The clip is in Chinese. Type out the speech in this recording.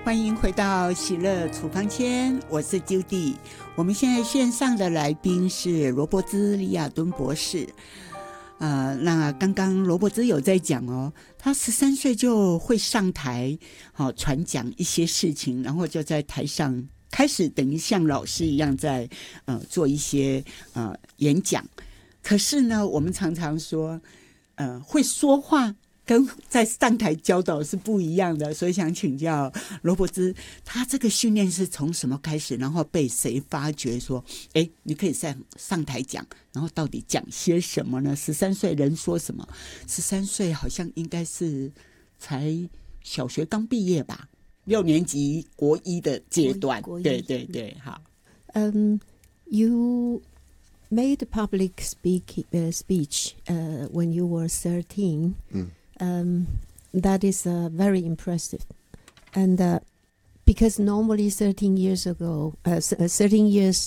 欢迎回到喜乐处方签，我是 Judy。我们现在线上的来宾是罗伯兹·利亚敦博士。那刚刚罗伯兹有在讲哦，他13岁就会上台，传讲一些事情，然后就在台上开始等于像老师一样在做一些演讲。可是呢，我们常常说，会说话跟在上台教导是不一样的，所以想请教罗伯兹，他这个训练是从什么开始，然后被谁发掘说，你可以上台讲，然后到底讲些什么呢？13岁人说什么？13岁好像应该是才小学刚毕业吧，6年级国一的阶段。对对对，好。 You made public speech when you were 13. That is very impressive. And because normally 13 years